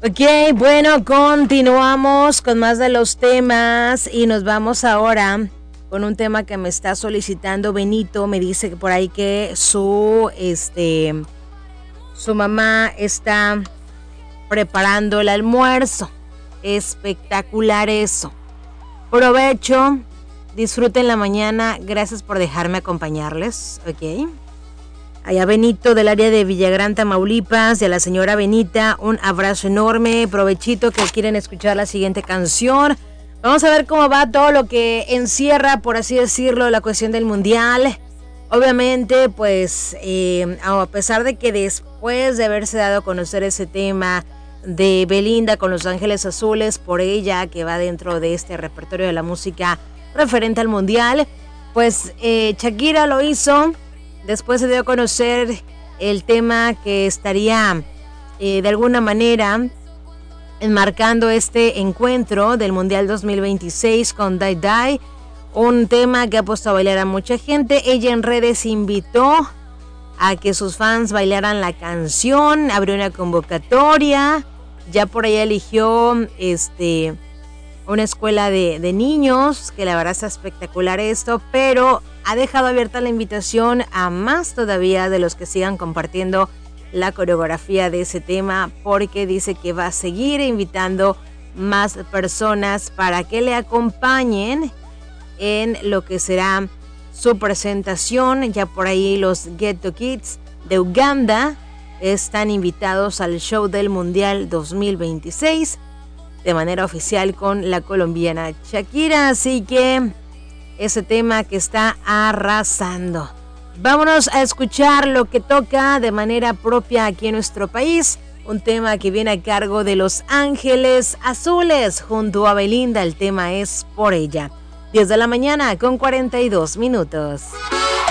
Ok, bueno, continuamos con más de los temas y nos vamos ahora con un tema que me está solicitando Benito. Me dice que por ahí que su mamá está preparando el almuerzo. Espectacular eso. Provecho, disfruten la mañana. Gracias por dejarme acompañarles. Ok. Allá Benito del área de Villagrán, Tamaulipas, y a la señora Benita, un abrazo enorme, provechito que quieren escuchar la siguiente canción. Vamos a ver cómo va todo lo que encierra, por así decirlo, la cuestión del mundial. Obviamente, pues, a pesar de que después de haberse dado a conocer ese tema de Belinda con Los Ángeles Azules, por ella que va dentro de este repertorio de la música referente al mundial, pues Shakira lo hizo. Después se dio a conocer el tema que estaría de alguna manera enmarcando este encuentro del Mundial 2026 con Die Die, un tema que ha puesto a bailar a mucha gente. Ella en redes invitó a que sus fans bailaran la canción, abrió una convocatoria, ya por ahí eligió una escuela de niños, que la verdad está espectacular esto, pero ha dejado abierta la invitación a más todavía de los que sigan compartiendo la coreografía de ese tema, porque dice que va a seguir invitando más personas para que le acompañen en lo que será su presentación. Ya por ahí los Ghetto Kids de Uganda están invitados al show del Mundial 2026 de manera oficial con la colombiana Shakira, así que ese tema que está arrasando. Vámonos a escuchar lo que toca de manera propia aquí en nuestro país, un tema que viene a cargo de Los Ángeles Azules junto a Belinda. El tema es Por Ella. 10 de la mañana con 42 minutos.